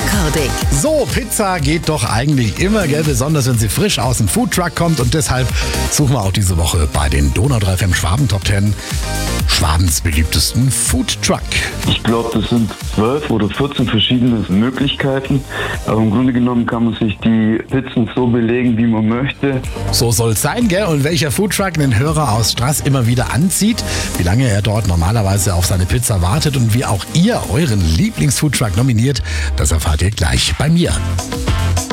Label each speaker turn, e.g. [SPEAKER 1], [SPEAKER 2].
[SPEAKER 1] Recording.
[SPEAKER 2] So, Pizza geht doch eigentlich immer, gell? Besonders wenn sie frisch aus dem Foodtruck kommt. Und deshalb suchen wir auch diese Woche bei den Donau 3 FM Schwaben Top 10 Schwabens beliebtesten Foodtruck.
[SPEAKER 3] Ich glaube, das sind 12 oder 14 verschiedene Möglichkeiten. Aber im Grunde genommen kann man sich die Pizzen so belegen, wie man möchte.
[SPEAKER 2] So soll es sein, gell? Und welcher Foodtruck den Hörer aus Straß immer wieder anzieht, wie lange er dort normalerweise auf seine Pizza wartet und wie auch ihr euren Lieblingsfoodtruck nominiert, das erfahrt ihr gleich bei mir.